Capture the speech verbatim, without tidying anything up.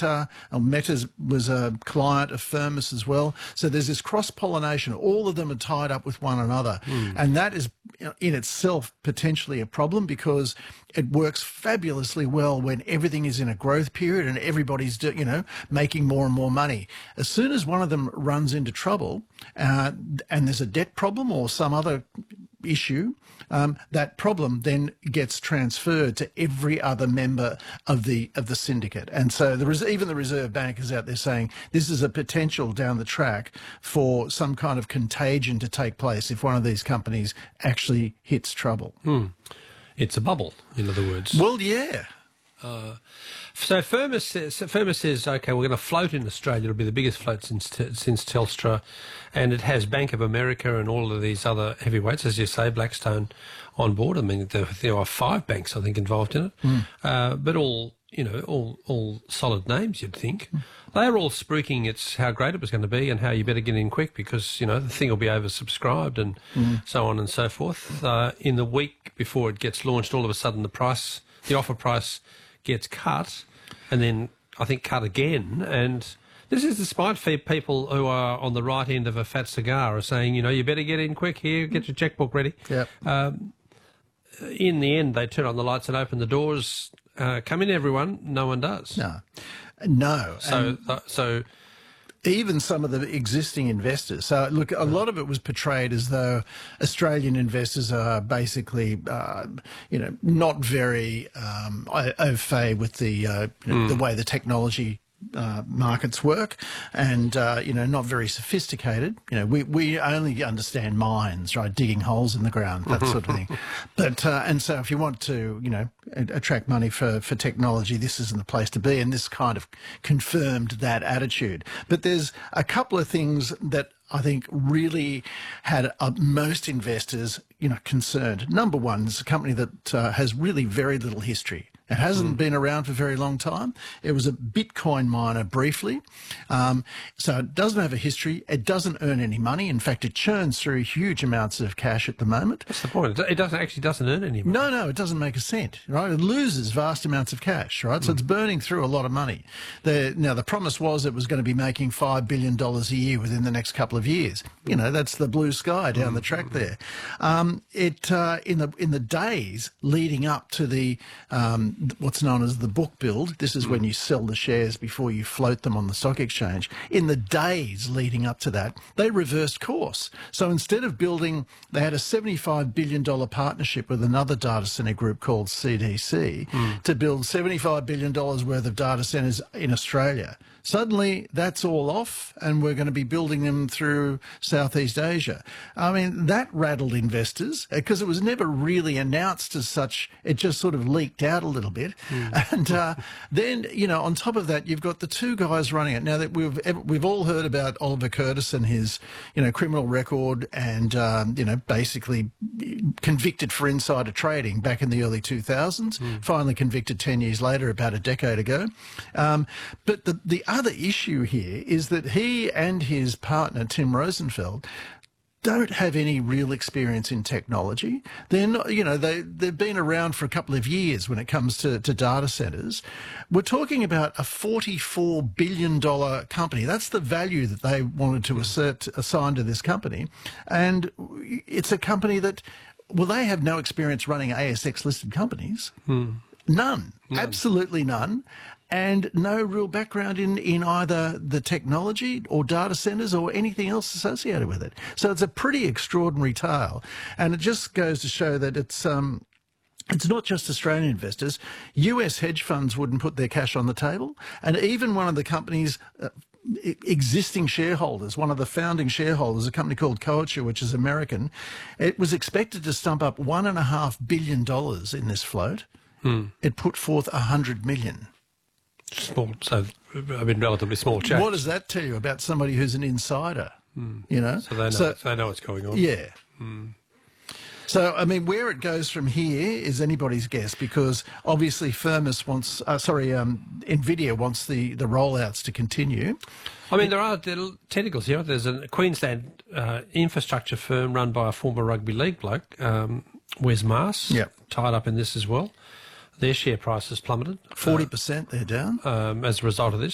Meta, or Meta was a client of Firmus as well. So there's this cross-pollination. All of them are tied up with one another. Mm. And that is in itself potentially a problem, because it works fabulously well when everything is in a growth period and everybody's, you know, making more and more money. As soon as one of them runs into trouble uh, and there's a debt problem or some other issue, um, that problem then gets transferred to every other member of the of the syndicate. And so the, even the Reserve Bank is out there saying this is a potential down the track for some kind of contagion to take place if one of these companies actually hits trouble. Hmm. It's a bubble, in other words. Well, yeah. Uh, so Firmus says, Firmus says, okay, we're going to float in Australia. It'll be the biggest float since since Telstra, and it has Bank of America and all of these other heavyweights, as you say, Blackstone on board. I mean, there, there are five banks, I think, involved in it, mm. uh, but all you know, all all solid names, you'd think. Mm. They're all spruiking it's how great it was going to be and how you better get in quick because, you know, the thing will be oversubscribed and mm. so on and so forth. Uh, in the week before it gets launched, all of a sudden the price, the offer price gets cut and then I think cut again. And this is despite people who are on the right end of a fat cigar are saying, you know, you better get in quick here, get your checkbook ready. Yep. Um, in the end, they turn on the lights and open the doors. Uh, come in, everyone. No one does. No. No. So, uh, so even some of the existing investors. So, look, a lot of it was portrayed as though Australian investors are basically, uh, you know, not very um, au fait with the uh, you know, mm. the way the technology Uh, markets work, and uh, you know, not very sophisticated. You know, we we only understand mines, right, digging holes in the ground, that sort of thing. But uh, and so, if you want to, you know, attract money for for technology, this isn't the place to be. And this kind of confirmed that attitude. But there's a couple of things that I think really had uh, most investors, you know, concerned. Number one, it's a company that uh, has really very little history. It hasn't mm. been around for a very long time. It was a Bitcoin miner briefly. Um, so it doesn't have a history. It doesn't earn any money. In fact, it churns through huge amounts of cash at the moment. That's the point. It doesn't actually doesn't earn any money. No, no, it doesn't make a cent, right? It loses vast amounts of cash, right? So mm. it's burning through a lot of money. The, now, the promise was it was going to be making five billion dollars a year within the next couple of years. You know, that's the blue sky down mm. the track there. Um, it uh, in the in the days leading up to the um, what's known as the book build. This is mm. when you sell the shares before you float them on the stock exchange. In the days leading up to that, they reversed course. So instead of building, they had a seventy-five billion dollars partnership with another data center group called C D C mm. to build seventy-five billion dollars worth of data centers in Australia. Suddenly, that's all off, and we're going to be building them through Southeast Asia. I mean, that rattled investors because it was never really announced as such. It just sort of leaked out a little bit. Mm. And uh, then, you know, on top of that, you've got the two guys running it. Now, that we've we've all heard about Oliver Curtis and his, you know, criminal record and, um, you know, basically convicted for insider trading back in the early two thousands, mm. finally convicted ten years later, about a decade ago. Um, but the, the other issue here is that he and his partner, Tim Rosenfeld, don't have any real experience in technology. They're not, you know, they, they've been around for a couple of years when it comes to, to data centers. We're talking about a forty-four billion dollars company. That's the value that they wanted to assert, assign to this company. And it's a company that, well, they have no experience running A S X-listed companies. Hmm. None. None. Absolutely none. And no real background in, in either the technology or data centers or anything else associated with it. So it's a pretty extraordinary tale. And it just goes to show that it's um, it's not just Australian investors. U S hedge funds wouldn't put their cash on the table. And even one of the company's uh, existing shareholders, one of the founding shareholders, a company called Coacher, which is American, it was expected to stump up one and a half billion dollars in this float. Hmm. It put forth a hundred million. Small, so I mean, relatively small change. What does that tell you about somebody who's an insider? Mm. You know, so they know, so, they know what's going on. Yeah. Mm. So I mean, where it goes from here is anybody's guess, because obviously Firmus wants, uh, sorry, um, Nvidia wants the the rollouts to continue. I mean, there are technicals here. There's a Queensland uh, infrastructure firm run by a former rugby league bloke, um, Wes Mars, yep. tied up in this as well. Their share price has plummeted. forty percent they're down. Um, as a result of this.